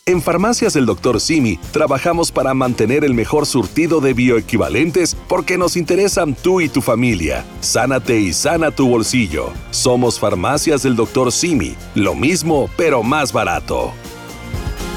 En Farmacias del Dr. Simi trabajamos para mantener el mejor surtido de bioequivalentes porque nos interesan tú y tu familia. Sánate y sana tu bolsillo. Somos Farmacias del Dr. Simi. Lo mismo, pero más barato.